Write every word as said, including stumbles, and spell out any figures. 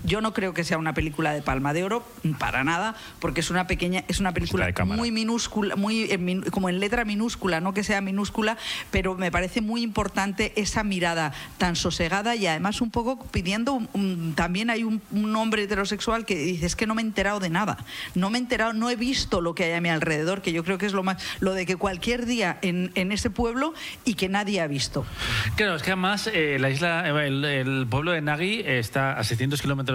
Yo no creo que sea una película de Palma de Oro, para nada, porque es una pequeña, es una película muy minúscula, muy eh, min, como en letra minúscula, no que sea minúscula, pero me parece muy importante esa mirada tan sosegada y además un poco pidiendo, un, un, también hay un, un hombre heterosexual que dice, es que no me he enterado de nada, no me he enterado, no he visto lo que hay a mi alrededor, que yo creo que es lo más, lo de que cualquier día en, en ese pueblo y que nadie ha visto. Claro, es que además eh, la isla, el, el pueblo de Nagui está a seiscientos kilómetros